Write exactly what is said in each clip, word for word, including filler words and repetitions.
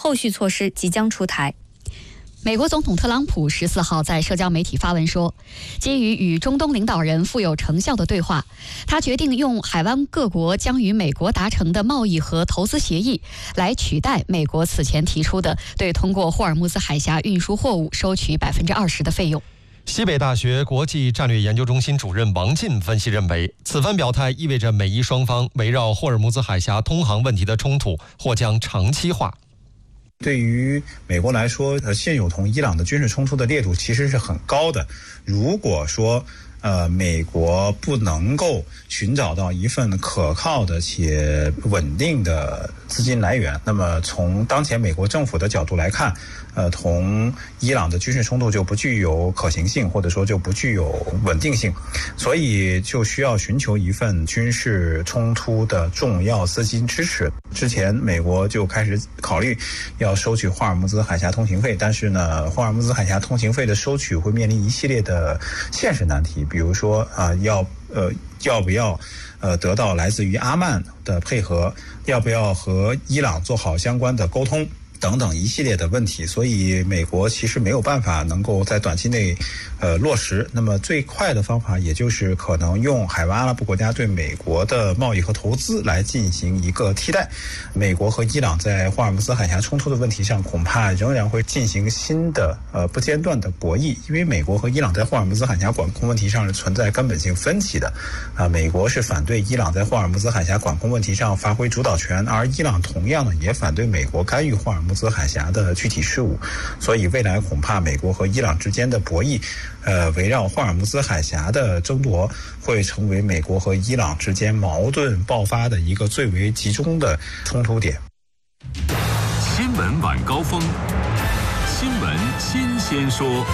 后续措施即将出台。 美国总统特朗普十四号在社交媒体发文说，基于与中东领导人富有成效的对话，他决定用海湾各国将与美国达成的贸易和投资协议来取代美国此前提出的对通过霍尔木兹海峡运输货物收取百分之二十的费用。 西北大学国际战略研究中心主任王进分析认为，此番表态意味着美伊双方围绕霍尔木兹海峡通航问题的冲突或将长期化。 对于美国来说，呃，现有同伊朗的军事冲突的烈度其实是很高的。如果说呃，美国不能够寻找到一份可靠的且稳定的资金来源，那么从当前美国政府的角度来看，呃，同伊朗的军事冲突就不具有可行性，或者说就不具有稳定性，所以就需要寻求一份军事冲突的重要资金支持。之前美国就开始考虑要收取霍尔木兹海峡通行费，但是呢，霍尔木兹海峡通行费的收取会面临一系列的现实难题，比如说啊，要呃要不要呃得到来自于阿曼的配合，要不要和伊朗做好相关的沟通等等一系列的问题，所以美国其实没有办法能够在短期内呃落实。那么最快的方法也就是可能用海湾阿拉伯国家对美国的贸易和投资来进行一个替代。美国和伊朗在霍尔木兹海峡冲突的问题上恐怕仍然会进行新的呃不间断的博弈，因为美国和伊朗在霍尔木兹海峡管控问题上是存在根本性分歧的。啊、呃，美国是反对伊朗在霍尔木兹海峡管控问题上发挥主导权，而伊朗同样呢也反对美国干预霍尔木兹海峡的具体事务，所以未来恐怕美国和伊朗之间的博弈，呃，围绕霍尔木兹海峡的争夺，会成为美国和伊朗之间矛盾爆发的一个最为集中的冲突点。 新闻晚高峰，新闻新鲜说。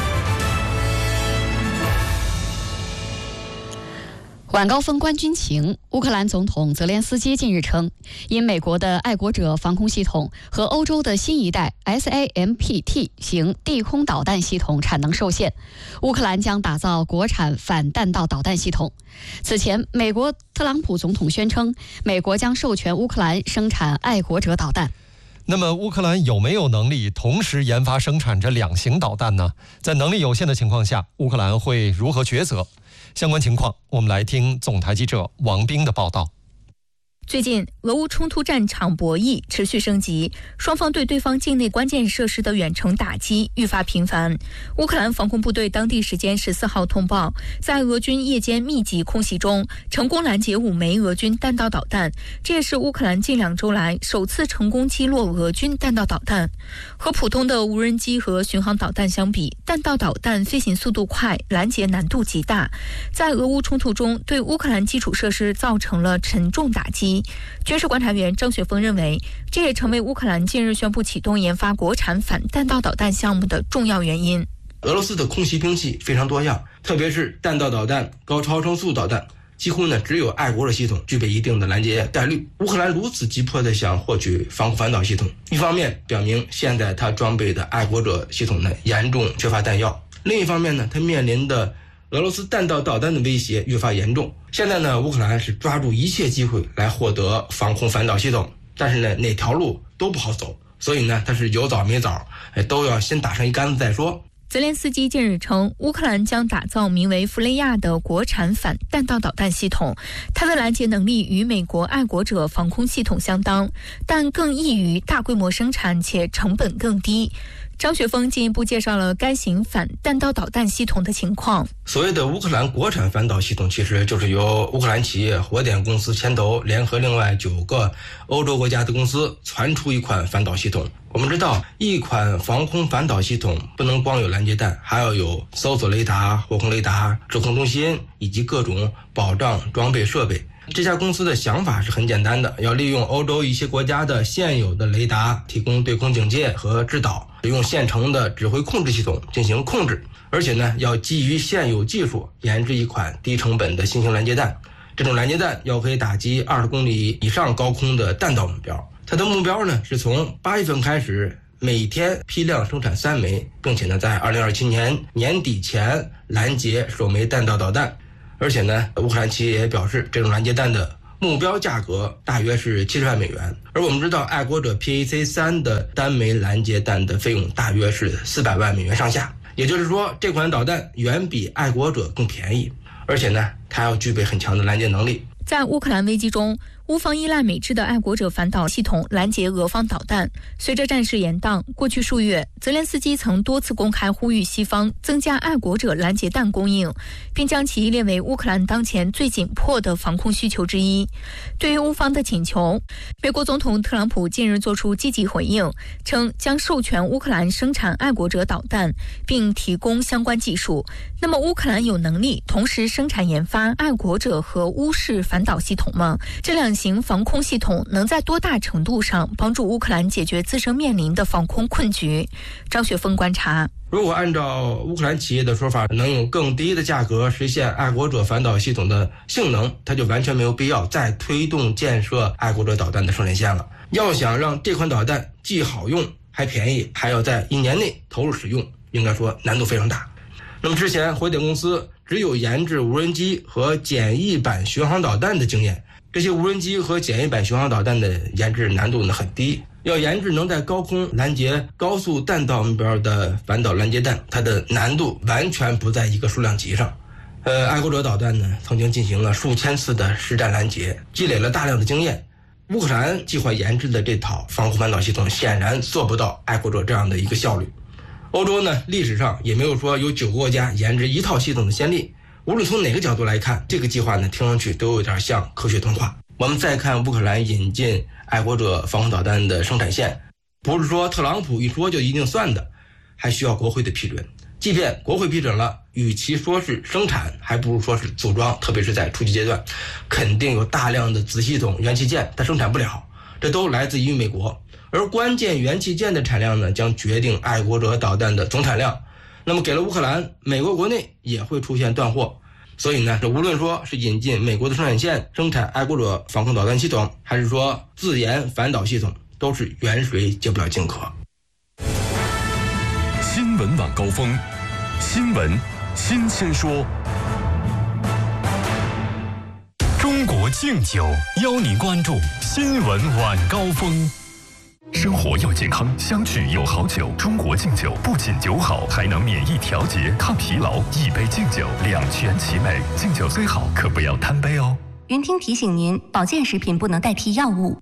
晚高峰观军情，乌克兰总统泽连斯基近日称，因美国的爱国者防空系统和欧洲的新一代 S A M P T 型地空导弹系统产能受限，乌克兰将打造国产反弹道导弹系统。此前，美国特朗普总统宣称，美国将授权乌克兰生产爱国者导弹。 那么乌克兰有没有能力同时研发生产这两型导弹呢？在能力有限的情况下，乌克兰会如何抉择？相关情况，我们来听总台记者王冰的报道。 最近，俄乌冲突战场博弈持续升级，双方对对方境内关键设施的远程打击愈发频繁。乌克兰防空部队当地时间十四号通报，在俄军夜间密集空袭中，成功拦截五枚俄军弹道导弹，这也是乌克兰近两周来首次成功击落俄军弹道导弹。和普通的无人机和巡航导弹相比，弹道导弹飞行速度快，拦截难度极大，在俄乌冲突中对乌克兰基础设施造成了沉重打击。军事观察员张雪峰认为，这也成为乌克兰近日宣布启动研发国产反弹道导弹项目的重要原因。 俄罗斯的空袭兵器非常多样，特别是弹道导弹、高超声速导弹，几乎呢只有爱国者系统具备一定的拦截概率。乌克兰如此急迫地想获取防空反导系统，一方面表明现在它装备的爱国者系统呢严重缺乏弹药，另一方面呢，它面临的俄罗斯弹道导弹的威胁愈发严重。现在呢，乌克兰是抓住一切机会来获得防空反导系统，但是呢，哪条路都不好走，所以呢，它是有枣没枣，都要先打上一竿子再说。 泽连斯基近日称，乌克兰将打造名为弗雷亚的国产反弹道导弹系统，它的拦截能力与美国爱国者防空系统相当，但更易于大规模生产且成本更低。张雪峰进一步介绍了该型反弹道导弹系统的情况。 所谓的乌克兰国产反导系统，其实就是由乌克兰企业火点公司牵头，联合另外九个欧洲国家的公司传出一款反导系统。我们知道，一款防空反导系统不能光有拦截弹，还要有搜索雷达、火控雷达、指控中心以及各种保障装备设备。这家公司的想法是很简单的，要利用欧洲一些国家的现有的雷达提供对空警戒和制导，用现成的指挥控制系统进行控制，而且呢，要基于现有技术研制一款低成本的新型拦截弹。这种拦截弹要可以打击二十公里以上高空的弹道目标。它的目标呢是从八月份开始，每天批量生产三枚，并且呢在二零二七年年底前拦截首枚弹道导弹。而且呢，乌克兰企业也表示，这种拦截弹的目标价格大约是七十万美元。而我们知道，爱国者 P A C 三 的单枚拦截弹的费用大约是四百万美元上下。也就是说，这款导弹远比爱国者更便宜，而且呢，它要具备很强的拦截能力。 在乌克兰危机中，乌方依赖美制的爱国者反导系统拦截俄方导弹。随着战事延宕，过去数月，泽连斯基曾多次公开呼吁西方增加爱国者拦截弹供应，并将其列为乌克兰当前最紧迫的防空需求之一。对于乌方的请求，美国总统特朗普近日作出积极回应，称将授权乌克兰生产爱国者导弹，并提供相关技术。那么，乌克兰有能力同时生产研发爱国者和乌式反导系统吗？这两型防空系统能在多大程度上帮助乌克兰解决自身面临的防空困局？张雪峰观察， 如果按照乌克兰企业的说法，能用更低的价格实现爱国者反导系统的性能，它就完全没有必要再推动建设爱国者导弹的生产线了。要想让这款导弹既好用还便宜，还要在一年内投入使用，应该说难度非常大。那么之前火点公司只有研制无人机和简易版巡航导弹的经验，这些无人机和简易版巡航导弹的研制难度呢很低，要研制能在高空拦截高速弹道目标的反导拦截弹，它的难度完全不在一个数量级上。呃，爱国者导弹呢曾经进行了数千次的实战拦截，积累了大量的经验。乌克兰计划研制的这套防空反导系统显然做不到爱国者这样的一个效率。欧洲呢，历史上也没有说有九个国家研制一套系统的先例。无论从哪个角度来看，这个计划呢，听上去都有点像科学童话。我们再看乌克兰引进爱国者防空导弹的生产线，不是说特朗普一说就一定算的，还需要国会的批准。即便国会批准了，与其说是生产，还不如说是组装，特别是在初级阶段，肯定有大量的子系统、元器件，它生产不了，这都来自于美国。而关键元器件的产量呢，将决定爱国者导弹的总产量。那么给了乌克兰，美国国内也会出现断货。所以呢，这无论说是引进美国的生产线生产爱国者防空导弹系统，还是说自研反导系统，都是远水解不了近渴。 新闻晚高峰，新闻新鲜说。中国敬酒邀您关注新闻晚高峰。生活要健康，相聚有好酒。中国敬酒不仅酒好，还能免疫调节、抗疲劳。一杯敬酒，两全其美。敬酒虽好，可不要贪杯哦。 云听提醒您，保健食品不能代替药物。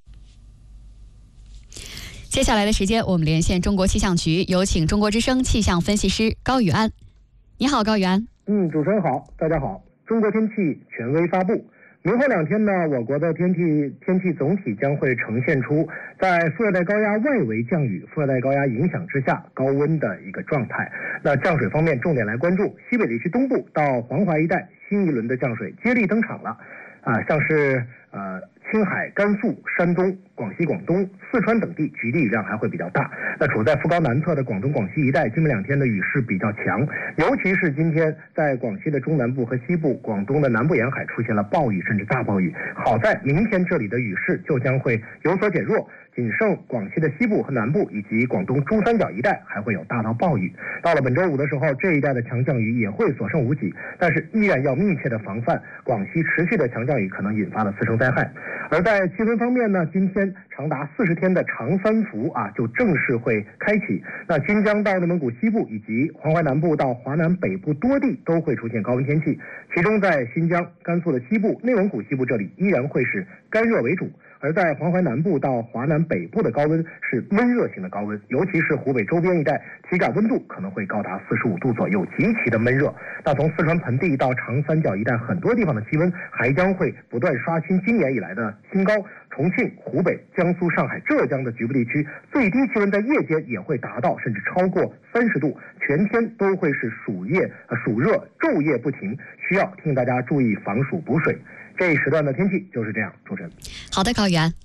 接下来的时间，我们连线中国气象局，有请中国之声气象分析师高宇安。你好，高宇安。 嗯，主持人好，大家好。中国天气权威发布。明后两天呢，我国的天气天气总体将会呈现出在副热带高压外围降雨、副热带高压影响之下高温的一个状态。那降水方面，重点来关注西北地区东部到黄淮一带新一轮的降水接力登场了，啊，像是呃青海、甘肃、山东、广西、广东、四川等地局地雨量还会比较大。那处在副高南侧的广东、广西一带，今明两天的雨势比较强，尤其是今天在广西的中南部和西部、广东的南部沿海出现了暴雨甚至大暴雨。好在明天这里的雨势就将会有所减弱，仅剩广西的西部和南部以及广东珠三角一带还会有大到暴雨。到了本周五的时候，这一带的强降雨也会所剩无几，但是依然要密切的防范广西持续的强降雨可能引发的次生灾害。而在气温方面呢，今天长达四十天的长三伏啊，就正式会开启。那新疆到内蒙古西部以及黄淮南部到华南北部多地都会出现高温天气，其中在新疆、甘肃的西部、内蒙古西部这里依然会是干热为主。而在黄淮南部到华南北部的高温是闷热型的高温，尤其是湖北周边一带，体感温度可能会高达四十五度左右，极其的闷热。那从四川盆地到长三角一带，很多地方的气温还将会不断刷新今年以来的新高。重庆、湖北、江苏、上海、浙江的局部地区，最低气温在夜间也会达到甚至超过三十度，全天都会是暑夜、呃暑热，昼夜不停，需要提醒大家注意防暑补水。这一时段的天气就是这样，主持人。 好的，高原。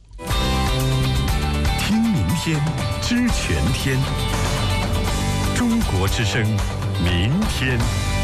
听明天，知全天。中国之声，明天。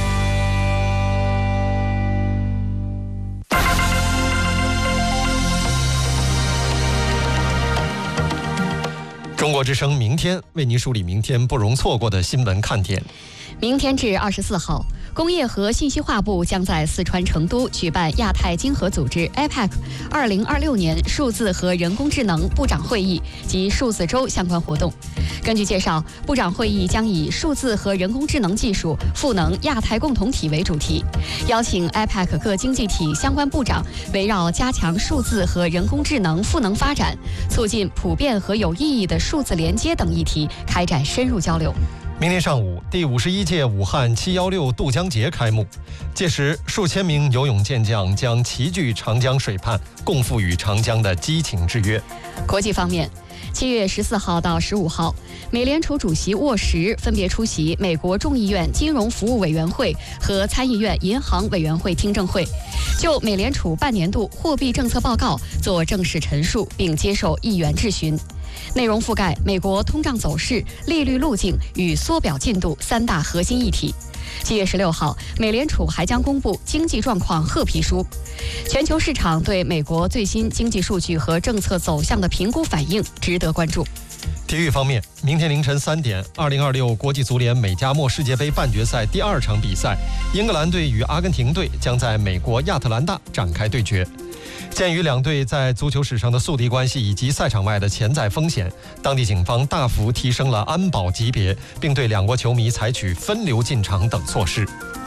中国之声明天为您梳理明天不容错过的新闻看点。 明天至二十四号， 工业和信息化部将在四川成都举办亚太经合组织 A P E C 二零二六年数字和人工智能部长会议及数字周相关活动。根据介绍，部长会议将以数字和人工智能技术赋能亚太共同体为主题，邀请 A P E C 各经济体相关部长围绕加强数字和人工智能赋能发展、促进普遍和有意义的数字连接等议题开展深入交流。 明天上午，第五十一届武汉七一六渡江节开幕，届时数千名游泳健将将齐聚长江水畔，共赴与长江的激情之约。 国际方面，七月十四号到十五号，美联储主席沃什分别出席美国众议院金融服务委员会和参议院银行委员会听证会，就美联储半年度货币政策报告做正式陈述，并接受议员质询。内容覆盖美国通胀走势、利率路径与缩表进度三大核心议题。七月十六号，美联储还将公布经济状况褐皮书。全球市场对美国最新经济数据和政策走向的评估反应值得关注。 体育方面，明天凌晨三点，二零二六国际足联美加墨世界杯半决赛第二场比赛，英格兰队与阿根廷队将在美国亚特兰大展开对决。鉴于两队在足球史上的宿敌关系以及赛场外的潜在风险，当地警方大幅提升了安保级别，并对两国球迷采取分流进场等措施。